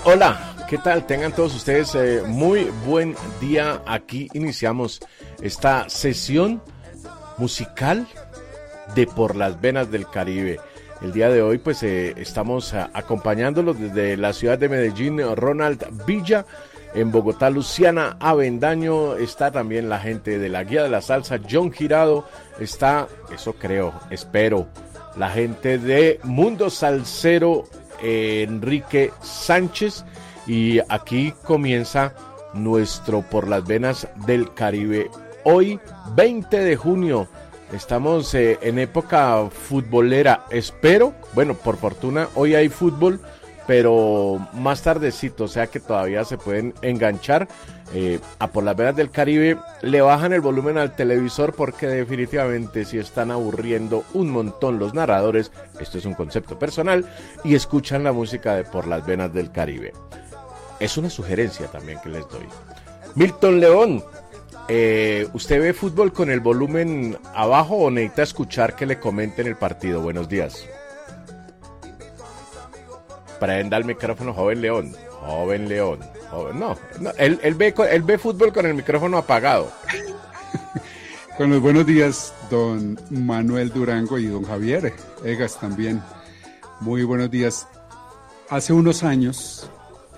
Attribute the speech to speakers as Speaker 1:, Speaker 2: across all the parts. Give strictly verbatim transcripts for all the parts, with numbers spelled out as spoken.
Speaker 1: Hola, ¿qué tal? Tengan todos ustedes eh, muy buen día. Aquí iniciamos esta sesión musical de Por las Venas del Caribe. El día de hoy pues eh, estamos a, acompañándolos desde la ciudad de Medellín, Ronald Villa. En Bogotá, Luciana Avendaño. Está también la gente de la Guía de la Salsa, John Girado. Está, eso creo, espero, la gente de Mundo Salsero, eh, Enrique Sánchez. Y aquí comienza nuestro Por las Venas del Caribe. Hoy, veinte de junio, estamos eh, en época futbolera. Espero, bueno, por fortuna, hoy hay fútbol, pero más tardecito, o sea que todavía se pueden enganchar eh, a Por las Venas del Caribe. Le bajan el volumen al televisor porque definitivamente si están aburriendo un montón los narradores, esto es un concepto personal, y escuchan la música de Por las Venas del Caribe. Es una sugerencia también que les doy. Milton León, eh, ¿usted ve fútbol con el volumen abajo o necesita escuchar que le comenten el partido? Buenos días. Prenda el micrófono, joven León. Joven León. Joven, no, no él, él, ve, él ve fútbol con el micrófono apagado.
Speaker 2: Con los buenos días, don Manuel Durango y don Javier Egas también. Muy buenos días. Hace unos años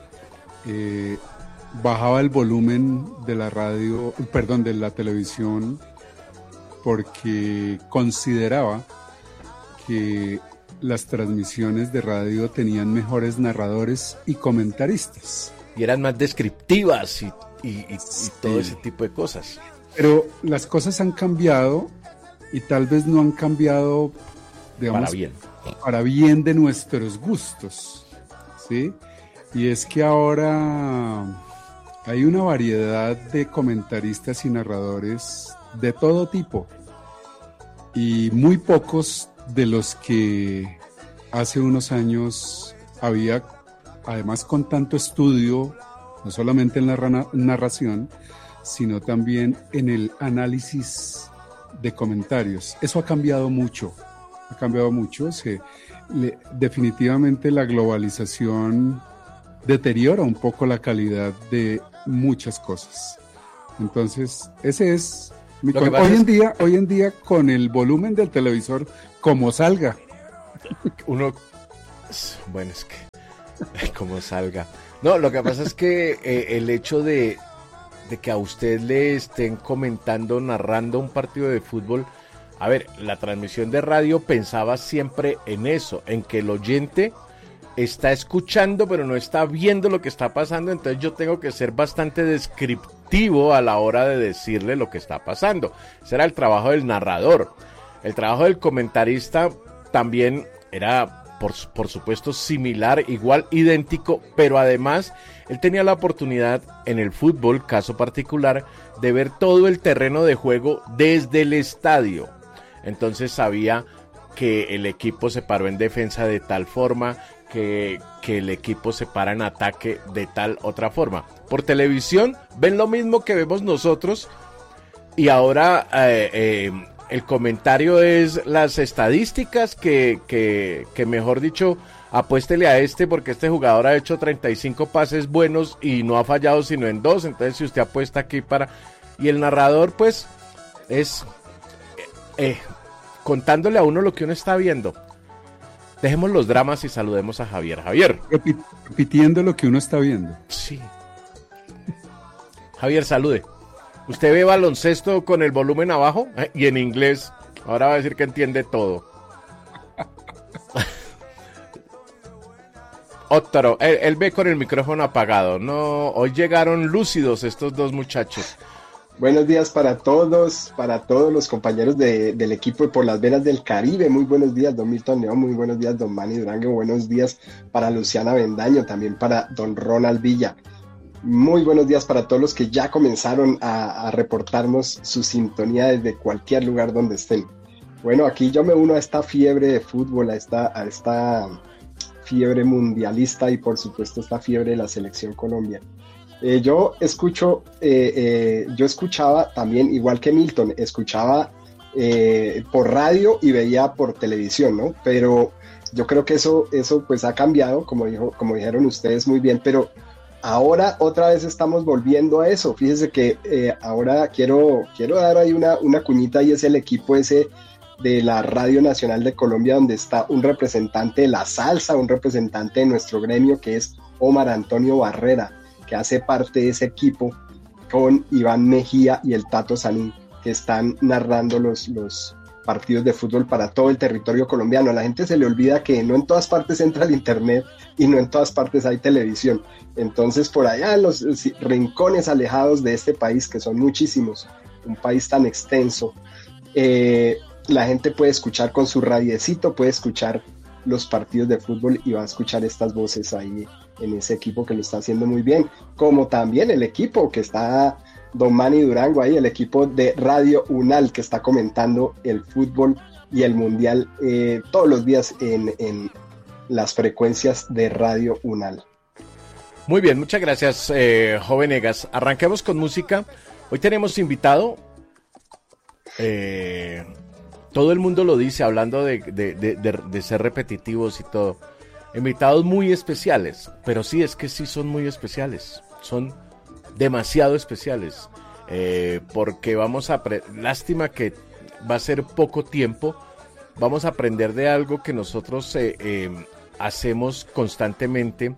Speaker 2: eh, bajaba el volumen de la radio, perdón, de la televisión, porque consideraba que las transmisiones de radio tenían mejores narradores y comentaristas.
Speaker 1: Y eran más descriptivas y, y, y,
Speaker 2: sí.
Speaker 1: y todo ese tipo de cosas.
Speaker 2: Pero las cosas han cambiado y tal vez no han cambiado, digamos,
Speaker 1: para bien.
Speaker 2: Para bien de nuestros gustos, ¿sí? Y es que ahora hay una variedad de comentaristas y narradores de todo tipo y muy pocos de los que hace unos años había, además con tanto estudio, no solamente en la narración, sino también en el análisis de comentarios. Eso ha cambiado mucho, ha cambiado mucho. Se, le, definitivamente la globalización deteriora un poco la calidad de muchas cosas. Entonces, ese es mi con... hoy en día, hoy en día con el volumen del televisor como salga.
Speaker 1: Uno, bueno, es que como salga. No, lo que pasa es que eh, el hecho de, de que a usted le estén comentando, narrando un partido de fútbol, a ver, la transmisión de radio pensaba siempre en eso, en que el oyente está escuchando pero no está viendo lo que está pasando, entonces yo tengo que ser bastante descriptivo a la hora de decirle lo que está pasando. Ese era el trabajo del narrador. El trabajo del comentarista también era, por, por supuesto, similar, igual, idéntico, pero además él tenía la oportunidad en el fútbol, caso particular, de ver todo el terreno de juego desde el estadio. Entonces sabía que el equipo se paró en defensa de tal forma, que, que el equipo se para en ataque de tal otra forma. Por televisión ven lo mismo que vemos nosotros y ahora eh, eh, el comentario es las estadísticas que, que, que mejor dicho, apuéstele a este porque este jugador ha hecho treinta y cinco pases buenos y no ha fallado sino en dos, entonces si usted apuesta aquí para... Y el narrador pues es eh, eh, contándole a uno lo que uno está viendo. Dejemos los dramas y saludemos a Javier. Javier.
Speaker 2: Repitiendo lo que uno está viendo.
Speaker 1: Sí. Javier, salude. ¿Usted ve baloncesto con el volumen abajo? ¿Eh? Y en inglés. Ahora va a decir que entiende todo. Otro. Él, él ve con el micrófono apagado. No, hoy llegaron lúcidos estos dos muchachos.
Speaker 3: Buenos días para todos, para todos los compañeros de, del equipo de Por las Venas del Caribe. Muy buenos días, don Milton León. Muy buenos días, don Manny Durango. Buenos días para Luciana Avendaño, también para don Ronald Villa. Muy buenos días para todos los que ya comenzaron a, a reportarnos su sintonía desde cualquier lugar donde estén. Bueno, aquí yo me uno a esta fiebre de fútbol, a esta, a esta fiebre mundialista y por supuesto esta fiebre de la Selección Colombia. Eh, yo escucho, eh, eh, yo escuchaba también, igual que Milton, escuchaba eh, por radio y veía por televisión, ¿no? Pero yo creo que eso, eso pues ha cambiado, como, dijo, como dijeron ustedes muy bien, pero ahora otra vez estamos volviendo a eso. Fíjese que eh, ahora quiero, quiero dar ahí una, una cuñita, y es el equipo ese de la Radio Nacional de Colombia, donde está un representante de la salsa, un representante de nuestro gremio, que es Omar Antonio Barrera, que hace parte de ese equipo con Iván Mejía y el Tato Sanín, que están narrando los, los partidos de fútbol para todo el territorio colombiano. A la gente se le olvida que no en todas partes entra el internet y no en todas partes hay televisión. Entonces, por allá en los rincones alejados de este país, que son muchísimos, un país tan extenso, eh, la gente puede escuchar con su radiecito, puede escuchar los partidos de fútbol y va a escuchar estas voces ahí en ese equipo que lo está haciendo muy bien, como también el equipo que está don Manny Durango ahí, el equipo de Radio Unal, que está comentando el fútbol y el mundial eh, todos los días en, en las frecuencias de Radio Unal.
Speaker 1: Muy bien, muchas gracias, eh, joven Egas. Arranquemos con música. Hoy tenemos invitado, eh, todo el mundo lo dice, hablando de, de, de, de, de ser repetitivos y todo, invitados muy especiales, pero sí, es que sí son muy especiales, son demasiado especiales, eh, porque vamos a, pre- lástima que va a ser poco tiempo, vamos a aprender de algo que nosotros eh, eh, hacemos constantemente,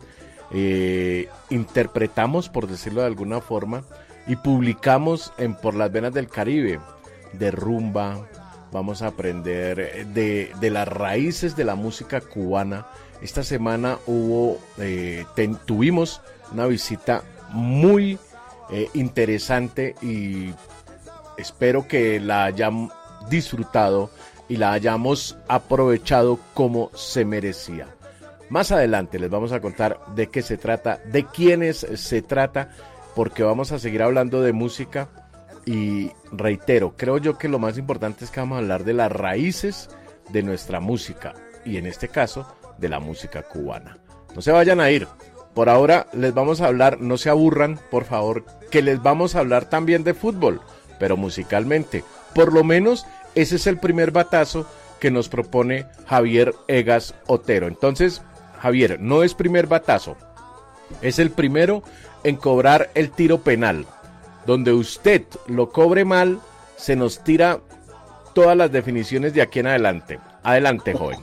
Speaker 1: eh, interpretamos, por decirlo de alguna forma, y publicamos en Por las Venas del Caribe, de rumba. Vamos a aprender de, de las raíces de la música cubana. Esta semana hubo, eh, ten, tuvimos una visita muy eh, interesante y espero que la hayan disfrutado y la hayamos aprovechado como se merecía. Más adelante les vamos a contar de qué se trata, de quiénes se trata, porque vamos a seguir hablando de música. Y reitero, creo yo que lo más importante es que vamos a hablar de las raíces de nuestra música, y en este caso de la música cubana. No se vayan a ir, por ahora les vamos a hablar, no se aburran por favor, que les vamos a hablar también de fútbol, pero musicalmente. Por lo menos ese es el primer batazo que nos propone Javier Egas Otero. Entonces, Javier, no es primer batazo, es el primero en cobrar el tiro penal. Donde usted lo cobre mal, se nos tira todas las definiciones de aquí en adelante. Adelante, joven.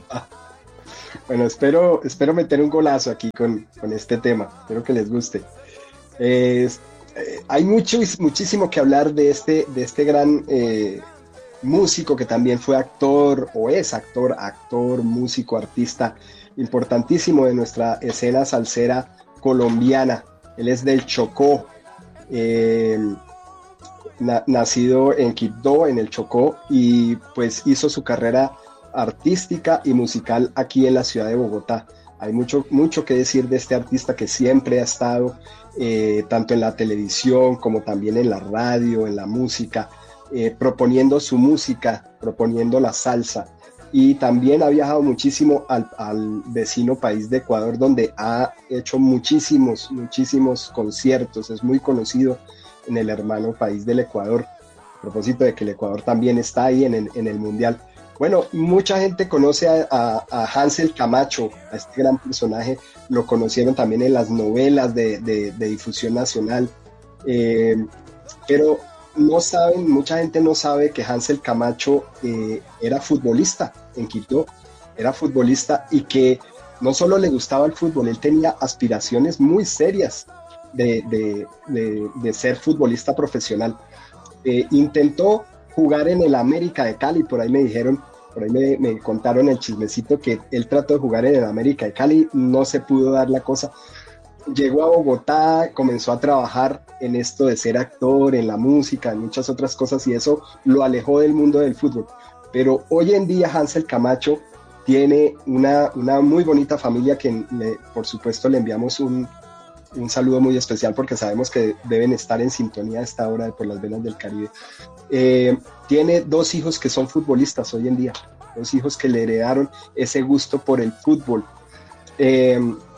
Speaker 3: Bueno, espero, espero meter un golazo aquí con, con este tema. Espero que les guste. Eh, eh, hay mucho, muchísimo que hablar de este, de este gran eh, músico que también fue actor, o es actor, actor, músico, artista importantísimo de nuestra escena salsera colombiana. Él es del Chocó. Eh, na, nacido en Quibdó, en el Chocó, y pues hizo su carrera artística y musical aquí en la ciudad de Bogotá. Hay mucho, mucho que decir de este artista que siempre ha estado eh, tanto en la televisión como también en la radio, en la música, eh, proponiendo su música, proponiendo la salsa, y también ha viajado muchísimo al, al vecino país de Ecuador, donde ha hecho muchísimos, muchísimos conciertos. Es muy conocido en el hermano país del Ecuador, a propósito de que el Ecuador también está ahí en el, en el Mundial. Bueno, mucha gente conoce a, a, a Hansel Camacho, a este gran personaje, lo conocieron también en las novelas de, de, de difusión nacional, eh, pero no saben, mucha gente no sabe que Hansel Camacho eh, era futbolista en Quito, era futbolista, y que no solo le gustaba el fútbol, él tenía aspiraciones muy serias de, de, de, de ser futbolista profesional. Eh, intentó jugar en el América de Cali, por ahí me dijeron, por ahí me, me contaron el chismecito que él trató de jugar en el América de Cali, no se pudo dar la cosa. Llegó a Bogotá, comenzó a trabajar en esto de ser actor, en la música, en muchas otras cosas, y eso lo alejó del mundo del fútbol. Pero hoy en día Hansel Camacho tiene una, una muy bonita familia que le, por supuesto le enviamos un, un saludo muy especial, porque sabemos que deben estar en sintonía a esta hora de Por las Venas del Caribe. Eh, tiene dos hijos que son futbolistas hoy en día, dos hijos que le heredaron ese gusto por el fútbol. Eh,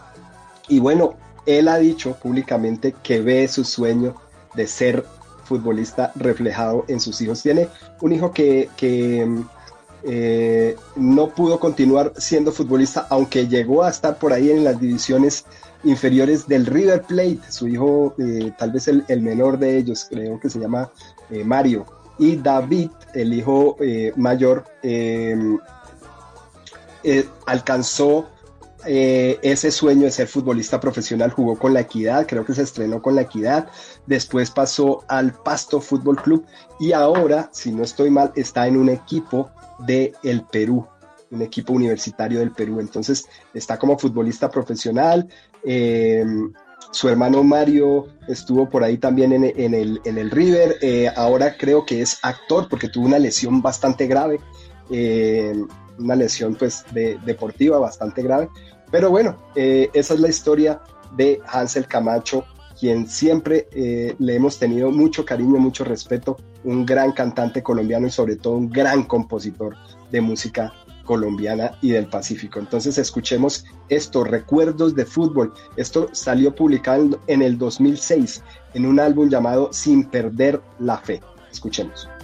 Speaker 3: y bueno, él ha dicho públicamente que ve su sueño de ser futbolista reflejado en sus hijos. Tiene un hijo que, que eh, no pudo continuar siendo futbolista, aunque llegó a estar por ahí en las divisiones inferiores del River Plate. Su hijo, eh, tal vez el, el menor de ellos, creo que se llama eh, Mario, y David, el hijo eh, mayor, eh, eh, alcanzó eh, ese sueño de ser futbolista profesional. Jugó con La Equidad, creo que se estrenó con La Equidad, después pasó al Pasto Fútbol Club y ahora, si no estoy mal, está en un equipo de el Perú, un equipo universitario del Perú. Entonces está como futbolista profesional. eh, su hermano Mario estuvo por ahí también en, en, el, en el River. eh, ahora creo que es actor porque tuvo una lesión bastante grave, eh, una lesión pues de, deportiva bastante grave, pero bueno, eh, esa es la historia de Hansel Camacho, quien siempre eh, le hemos tenido mucho cariño, mucho respeto, un gran cantante colombiano y sobre todo un gran compositor de música colombiana y del Pacífico. Entonces escuchemos estos Recuerdos de Fútbol. Esto salió publicado en el dos mil seis en un álbum llamado Sin Perder la Fe. Escuchemos.